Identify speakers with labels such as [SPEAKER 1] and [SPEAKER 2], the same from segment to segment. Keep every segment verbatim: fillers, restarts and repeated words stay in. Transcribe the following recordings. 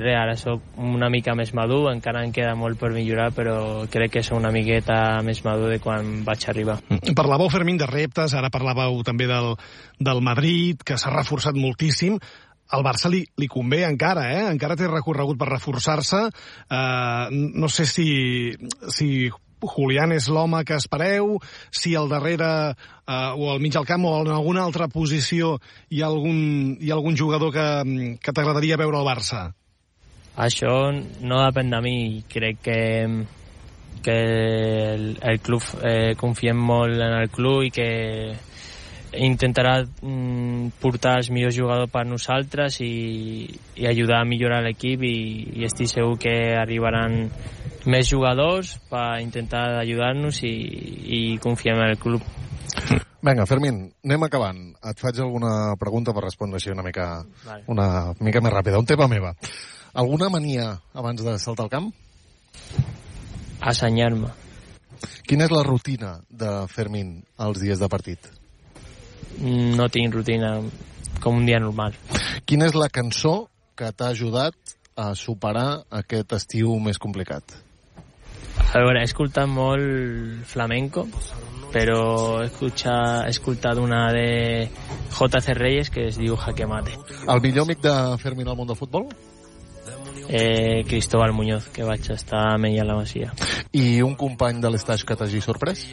[SPEAKER 1] res, ara soc una mica més madur, encara em queda molt per millorar, però crec que soc una miqueta més madur de quan vaig arribar.
[SPEAKER 2] Parlàveu, Fermín, de reptes, ara parlàveu també del, del Madrid, que s'ha reforçat moltíssim. Al Barça li, li convé encara, eh? Encara té recorregut per reforçar-se. Uh, no sé si, si Julián és l'home que espereu, si al darrere uh, o al mig del camp o en alguna altra posició hi ha algun, hi ha algun jugador que, que t'agradaria veure al Barça.
[SPEAKER 1] Això no depèn de mi. Crec que, que el, el club eh, confiem molt en el club i que intentarà mm, portar els millors jugadors per nosaltres i, i ajudar a millorar l'equip i, i estic segur que arribaran més jugadors per intentar ajudar-nos i, i confiem en el club.
[SPEAKER 3] Vinga, Fermín, anem acabant. Et faig alguna pregunta per respondre així una mica,
[SPEAKER 1] vale.
[SPEAKER 3] una mica més ràpida. Un tema meva. Alguna mania abans de saltar al camp?
[SPEAKER 1] Assenyar-me.
[SPEAKER 3] Quina és la rutina de Fermín els dies de partit?
[SPEAKER 1] No tinc rutina, com un dia normal.
[SPEAKER 3] Quina és la cançó que t'ha ajudat a superar aquest estiu més complicat?
[SPEAKER 1] A veure, he escoltat molt flamenco, però he escoltat, he escoltat una de J C Reyes que es diu Jaque Mate.
[SPEAKER 3] El millor amic de Fermín al món del futbol?
[SPEAKER 1] Eh, Cristóbal Muñoz, que vaig estar amb ell a la Masia.
[SPEAKER 3] I un company de l'Estaix que t'hagi sorprès?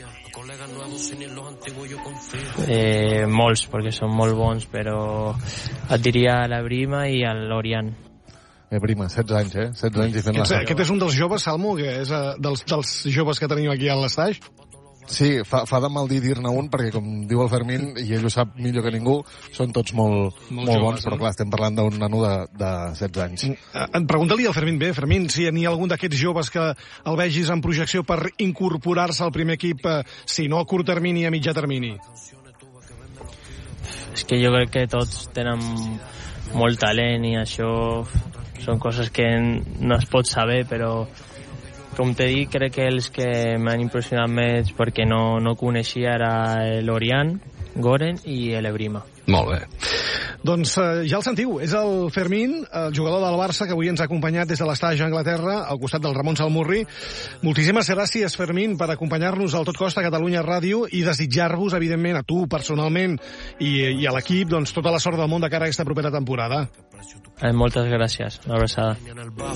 [SPEAKER 1] Eh, molts, perquè són molt bons, però et diria la Brima i el Lorian.
[SPEAKER 3] Eh, Brima, setze anys, eh? setze anys i fent la...
[SPEAKER 2] Aquest és un dels joves, Salmo, que és uh, dels, dels joves que tenim aquí a l'Estaix?
[SPEAKER 3] Sí, fa, fa de mal dir dir-ne un, perquè com diu el Fermín, i ell ho sap millor que ningú, són tots molt, molt, molt bons, però clar, estem parlant d'un nano de, de setze anys.
[SPEAKER 2] Uh, Pregunta-li al Fermín bé, Fermín, si n'hi ha algun d'aquests joves que el vegis en projecció per incorporar-se al primer equip, uh, si no a curt termini, a mitjà termini.
[SPEAKER 1] És que jo crec que tots tenen molt talent i això són coses que no es pot saber, però com t'he dit, crec que els que m'han impressionat més perquè no, no coneixia era l'Orian, Goren i l'Ebrima.
[SPEAKER 2] Molt bé. Doncs eh, ja el sentiu, és el Fermín, el jugador del Barça, que avui ens ha acompanyat des de l'Estaix a Anglaterra, al costat del Ramon Salmurri. Moltíssimes gràcies, Fermín, per acompanyar-nos al Tot Costa Catalunya Ràdio i desitjar-vos, evidentment, a tu personalment i, i a l'equip, doncs, tota la sort del món de cara a aquesta propera temporada.
[SPEAKER 1] Eh, moltes gràcies. Una abraçada.